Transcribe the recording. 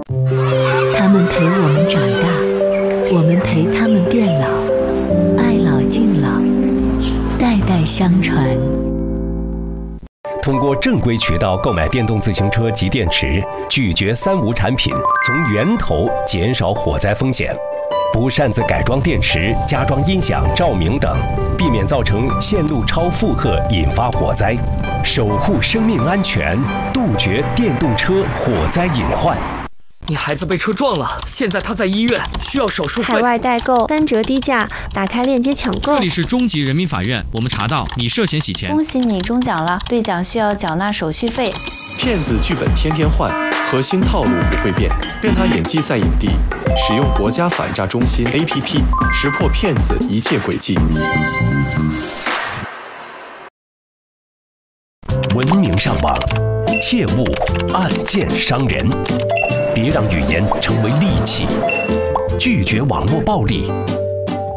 他们陪我们长大，我们陪他们变老，爱老敬老，代代相传。 通过正规渠道购买电动自行车及电池，拒绝三无产品，从源头减少火灾风险。不擅自改装电池、加装音响、照明等，避免造成线路超负荷引发火灾，守护生命安全，杜绝电动车火灾隐患。 你孩子被车撞了，现在他在医院，需要手术费。 海外代购3折低价，打开链接抢购。 这里是中级人民法院，我们查到你涉嫌洗钱。 恭喜你中奖了，兑奖需要缴纳手续费。 骗子剧本天天换，核心套路不会变。变他演技赛影帝，使用国家反诈中心 APP， 识破骗子一切诡计。 文明上网，切勿暗箭伤人。别让语言成为利器，拒绝网络暴力，